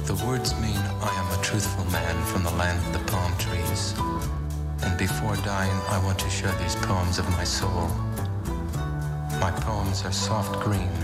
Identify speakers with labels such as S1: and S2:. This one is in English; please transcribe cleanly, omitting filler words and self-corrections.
S1: The words mean I am a truthful man from the land of the palm trees. And before dying, I want to share these poems of my soul. My poems are soft green,